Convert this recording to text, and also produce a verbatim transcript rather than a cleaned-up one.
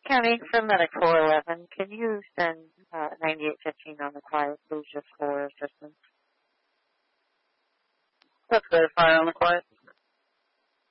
County, for Medic four eleven, can you send uh, ninety-eight fifteen on the quiet, please, just for assistance? Let's verify on the quiet.